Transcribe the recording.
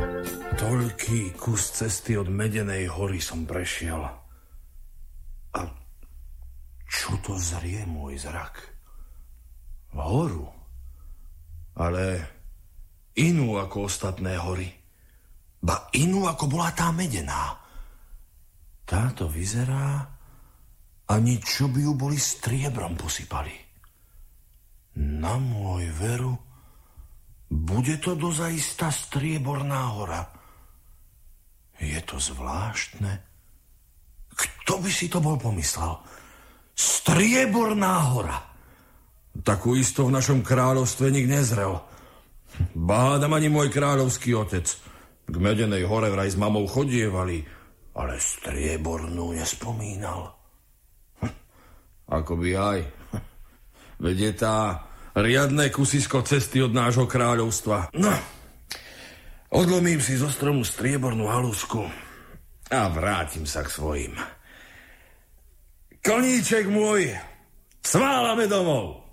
Toľký kus cesty od Medenej hory som prešiel. A čo to zrie môj zrak? Horu? Ale inú ako ostatné hory. Ba inú ako bola tá Medená. Táto vyzerá, ani čo by ju boli striebrom posypali. Na môj veru, bude to dozaista strieborná hora. Je to zvláštne. Kto by si to bol pomyslel? Strieborná hora. Takú isto v našom kráľovstve nik nezrel. Bádam ani môj kráľovský otec. K Medenej hore vraj s mamou chodievali, ale striebornú nespomínal. Ako by aj. Veď je tá riadne kusisko cesty od nášho kráľovstva. No, odlomím si zo stromu striebornú halúsku a vrátim sa k svojim. Koníček môj, cválame domov!